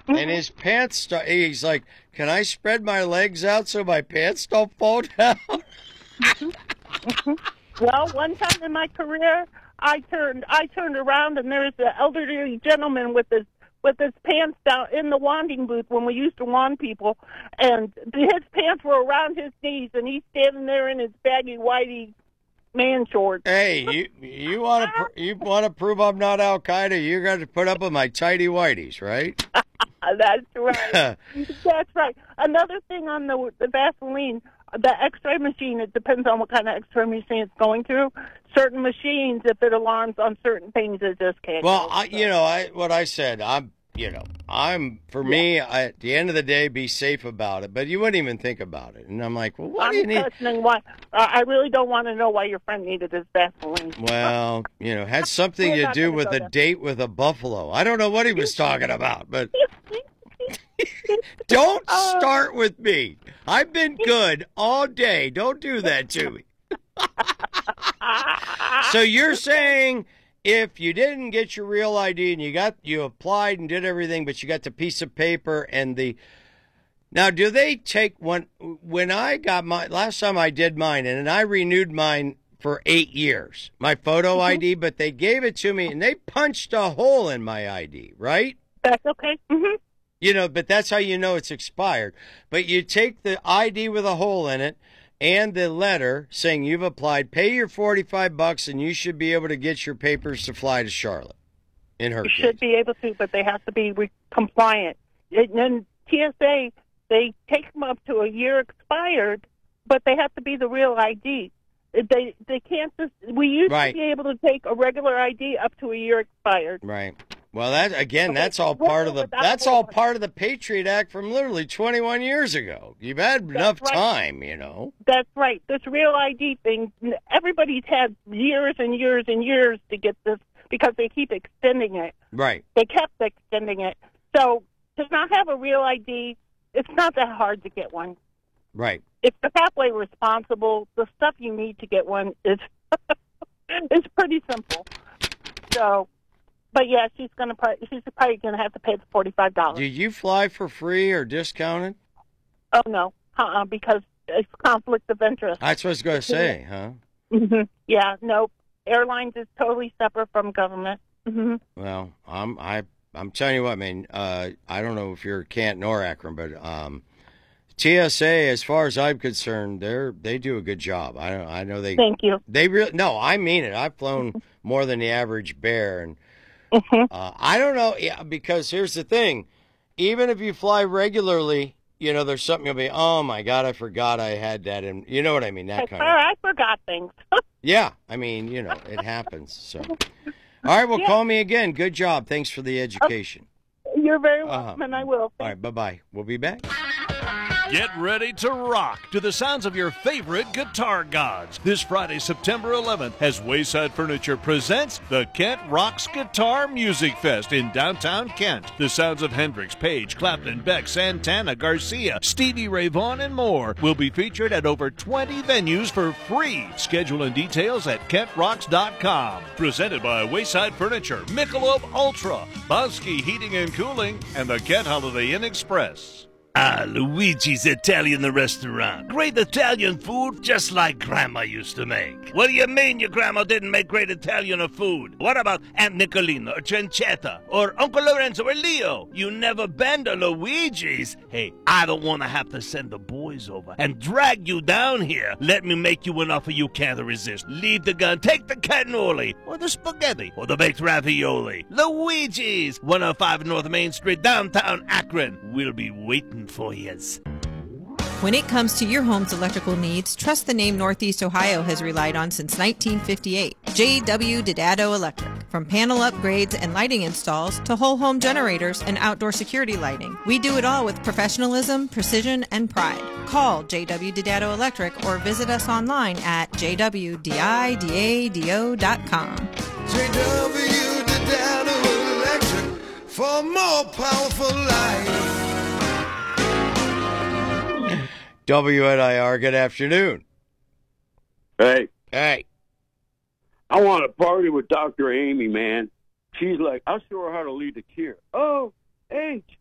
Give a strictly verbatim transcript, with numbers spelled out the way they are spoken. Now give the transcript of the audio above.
and his pants, start, he's like, can I spread my legs out so my pants don't fall down? Well, one time in my career, I turned I turned around, and there was an elderly gentleman with his with his pants down in the wanding booth when we used to wand people, and his pants were around his knees, and he's standing there in his baggy whitey man shorts. Hey, you you want to pr- you want to prove I'm not Al Qaeda? You got to put up with my tighty whities, right? That's right. That's right. Another thing on the the Vaseline, the X-ray machine. It depends on what kind of X-ray machine it's going through. Certain machines, if it alarms on certain things, it just can't. Well, go, I, so. you know, I what I said. I'm, you know, I'm for Yeah. me. I, at the end of the day, be safe about it. But you wouldn't even think about it. And I'm like, well, what I'm do you need? questioning why. Uh, I really don't want to know why your friend needed his Vaseline. Well, you know, had something We're to not do gonna with go a there. date with a buffalo. I don't know what he was talking about, but don't Oh. start with me. I've been good all day. Don't do that to me. So you're saying if you didn't get your real I D and you got you applied and did everything, but you got the piece of paper and the now, do they take when when I got my last time I did mine and I renewed mine for eight years, my photo I D, but they gave it to me and they punched a hole in my I D, right? That's okay. Mm-hmm. You know, but that's how you know it's expired. But you take the I D with a hole in it and the letter saying you've applied, pay your forty-five bucks, and you should be able to get your papers to fly to Charlotte. In her You case. should be able to, but they have to be re- compliant. And then T S A, they take them up to a year expired, but they have to be the real I D. They they can't just. We used Right. to be able to take a regular I D up to a year expired. Right. Well, that again, Okay, that's all we'll part go of the without that's a all hole. part of the Patriot Act from literally twenty-one years ago. You've had enough right. time, you know. That's right. This real I D thing, everybody's had years and years and years to get this because they keep extending it. Right. They kept extending it. So to not have a real I D, it's not that hard to get one. Right. If you're halfway responsible, the stuff you need to get one is it's pretty simple. So, but yeah, she's gonna probably, she's probably gonna have to pay the forty five dollars. Did you fly for free or discounted? Oh no, uh-uh, because it's conflict of interest. That's what I was going to say, huh? hmm Yeah, nope. Airlines is totally separate from government. hmm Well, I'm I I'm telling you what, man. Uh, I don't know if you're Canton or Akron, but um, T S A, as far as I'm concerned, they're they do a good job. I I know they Thank you. they really no, I mean it. I've flown more than the average bear, and hmm uh, I don't know, yeah, because here's the thing: even if you fly regularly, you know, there's something you'll be, oh my god, I forgot I had that, and you know what I mean, that kind All of. right, I forgot things. Yeah, I mean, you know, it happens. So, all right, well, Yeah. call me again. Good job. Thanks for the education. You're very Uh-huh. welcome, and I will. All right, bye bye. We'll be back. Get ready to rock to the sounds of your favorite guitar gods this Friday, September eleventh, as Wayside Furniture presents the Kent Rocks Guitar Music Fest in downtown Kent. The sounds of Hendrix, Page, Clapton, Beck, Santana, Garcia, Stevie Ray Vaughan, and more will be featured at over twenty venues for free. Schedule and details at kent rocks dot com. Presented by Wayside Furniture, Michelob Ultra, Bosky Heating and Cooling, and the Kent Holiday Inn Express. Ah, Luigi's Italian restaurant. Great Italian food just like Grandma used to make. What do you mean your grandma didn't make great Italian food? What about Aunt Nicolina or Cencetta or Uncle Lorenzo or Leo? You never been to Luigi's? Hey, I don't want to have to send the boys over and drag you down here. Let me make you an offer you can't resist. Leave the gun, take the cannoli or the spaghetti or the baked ravioli. Luigi's, one oh five North Main Street, downtown Akron. We'll be waiting for yous. When it comes to your home's electrical needs, trust the name Northeast Ohio has relied on since nineteen fifty-eight. J W Didado Electric. From panel upgrades and lighting installs to whole home generators and outdoor security lighting, we do it all with professionalism, precision, and pride. Call J W Didado Electric or visit us online at j w didado dot com. J W Didado Electric for more powerful life. W N I R, good afternoon. Hey, Hey. I want to party with Doctor Amy, man. She's like, I'll show her how to lead the cure. Oh, hey,